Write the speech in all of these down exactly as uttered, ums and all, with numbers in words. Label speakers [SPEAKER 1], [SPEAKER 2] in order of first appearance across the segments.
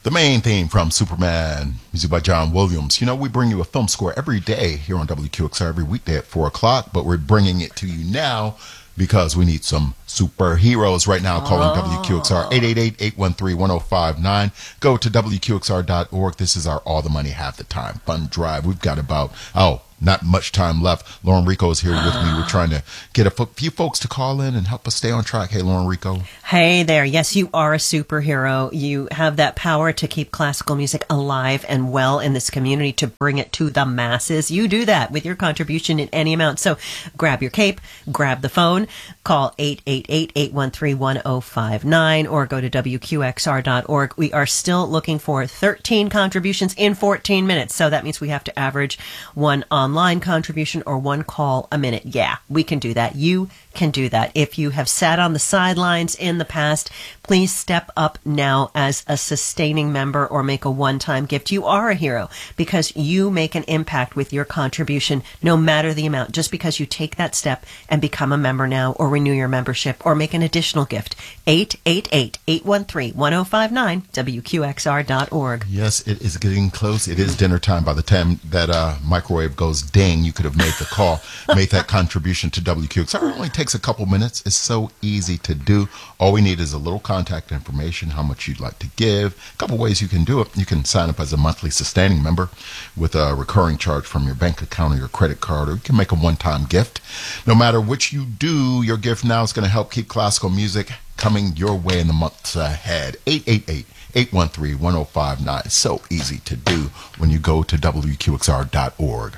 [SPEAKER 1] The main theme from Superman, music by John Williams. You know, we bring you a film score every day here on W Q X R, every weekday at four o'clock, but we're bringing it to you now because we need some superheroes right now. Calling oh. W Q X R eight eight eight, eight one three, one oh five nine. Go to W Q X R dot org. This is our All the Money Half the Time fund drive. We've got about, oh, not much time left. Lauren Rico is here with me. We're trying to get a fo- few folks to call in and help us stay on track. Hey, Lauren Rico.
[SPEAKER 2] Hey there. Yes, you are a superhero. You have that power to keep classical music alive and well in this community, to bring it to the masses. You do that with your contribution in any amount. So grab your cape, grab the phone, call eight eight eight, eight one three, one oh five nine, or go to W Q X R dot org. We are still looking for thirteen contributions in fourteen minutes. So that means we have to average one online contribution or one call a minute. Yeah, we can do that. You can do that. If you have sat on the sidelines in the past, please step up now as a sustaining member or make a one-time gift. You are a hero because you make an impact with your contribution, no matter the amount, just because you take that step and become a member now or renew your membership or make an additional gift. eight eight eight, eight one three, one oh five nine, W Q X R dot org.
[SPEAKER 1] Yes, it is getting close. It is dinner time. By the time that uh, microwave goes ding, you could have made the call, made that contribution to W Q X R. It only takes a couple minutes. It's so easy to do. All we need is a little contact information, how much you'd like to give. A couple ways you can do it. You can sign up as a monthly sustaining member with a recurring charge from your bank account or your credit card, or you can make a one-time gift. No matter which you do, your gift now is going to help keep classical music coming your way in the months ahead. eight eight eight, eight one three, one oh five nine. So easy to do when you go to W Q X R dot org.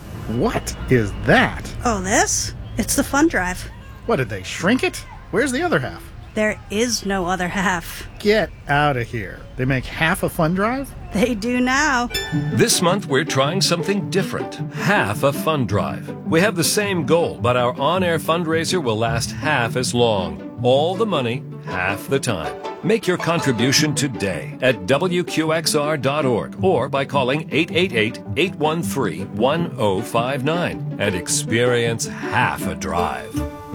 [SPEAKER 3] What is that?
[SPEAKER 4] Oh, this? It's the fund drive.
[SPEAKER 3] What, did they shrink it? Where's the other half?
[SPEAKER 4] There is no other half.
[SPEAKER 3] Get out of here. They make half a fund drive?
[SPEAKER 4] They do now.
[SPEAKER 5] This month, we're trying something different. Half a fund drive. We have the same goal, but our on-air fundraiser will last half as long. All the money, half the time. Make your contribution today at W Q X R dot org or by calling eight eight eight, eight one three, one oh five nine and experience half a drive.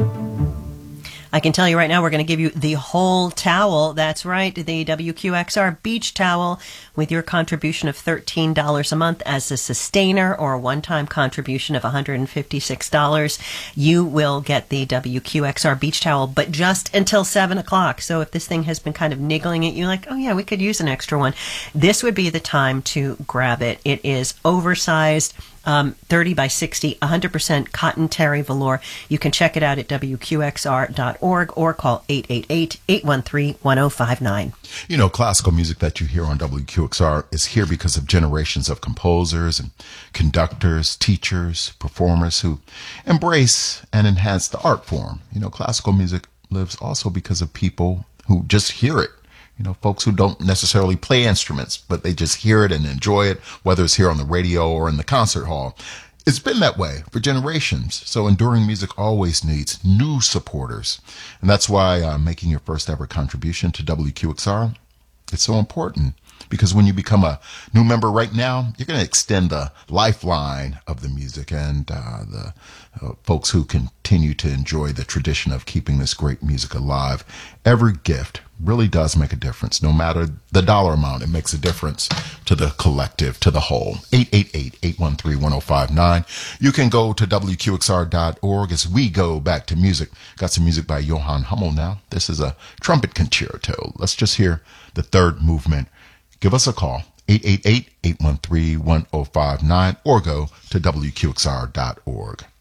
[SPEAKER 2] I can tell you right now, we're going to give you the whole towel. That's right, the W Q X R beach towel with your contribution of thirteen dollars a month as a sustainer or a one-time contribution of one hundred fifty-six dollars. You will get the W Q X R beach towel, but just until seven o'clock. So if this thing has been kind of niggling at you, like, oh yeah, we could use an extra one, this would be the time to grab it. It is oversized. Um, thirty by sixty, one hundred percent cotton terry velour. You can check it out at W Q X R dot org or call eight eight eight, eight one three, one oh five nine.
[SPEAKER 1] You know, classical music that you hear on W Q X R is here because of generations of composers and conductors, teachers, performers who embrace and enhance the art form. You know, classical music lives also because of people who just hear it. You know, folks who don't necessarily play instruments, but they just hear it and enjoy it, whether it's here on the radio or in the concert hall. It's been that way for generations. So enduring music always needs new supporters. And that's why uh, making your first ever contribution to W Q X R, it's so important. Because when you become a new member right now, you're going to extend the lifeline of the music and uh, the uh, folks who continue to enjoy the tradition of keeping this great music alive. Every gift really does make a difference. No matter the dollar amount, it makes a difference to the collective, to the whole. eight eight eight, eight one three, one oh five nine. You can go to W Q X R dot org as we go back to music. Got some music by Johann Hummel now. This is a trumpet concerto. Let's just hear the third movement. Give us a call, eight eight eight, eight one three, one oh five nine, or go to W Q X R dot org.